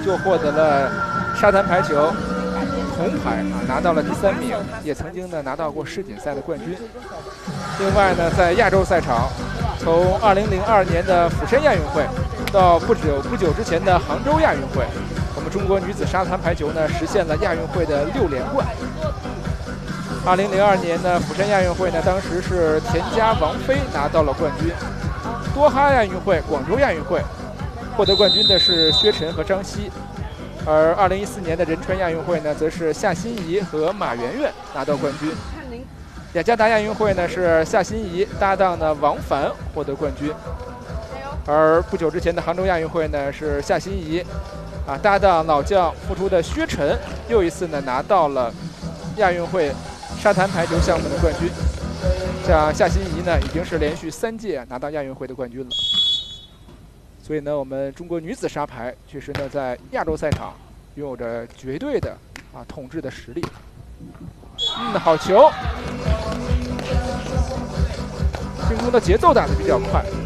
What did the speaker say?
就获得了沙滩排球铜牌拿到了第3名，也曾经呢拿到过世锦赛的冠军。另外呢，在亚洲赛场，从2002年的釜山亚运会到不久之前的杭州亚运会，我们中国女子沙滩排球呢实现了亚运会的6连冠。2002年呢，釜山亚运会呢，当时是田家、王菲拿到了冠军。多哈亚运会、广州亚运会获得冠军的是薛晨和张曦，而2014年的仁川亚运会呢，则是夏欣怡和马圆圆拿到冠军。雅加达亚运会呢，是夏欣怡搭档的王凡获得冠军。而不久之前的杭州亚运会呢，是夏欣怡搭档老将复出的薛晨，又一次呢拿到了亚运会沙滩排球项目的冠军。像夏欣怡呢，已经是连续3届拿到亚运会的冠军了。所以呢，我们中国女子沙排确实呢，在亚洲赛场拥有着绝对的统治的实力。好球！进攻的节奏打得比较快。